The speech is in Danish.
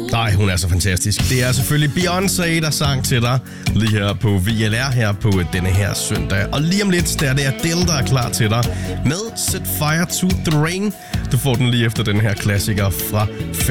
Nej, hun er så fantastisk. Det er selvfølgelig Beyoncé, der sang til dig lige her på VLR her på denne her søndag. Og lige om lidt, der er det Adele, der er klar til dig med Set Fire to the Rain. Du får den lige efter den her klassiker fra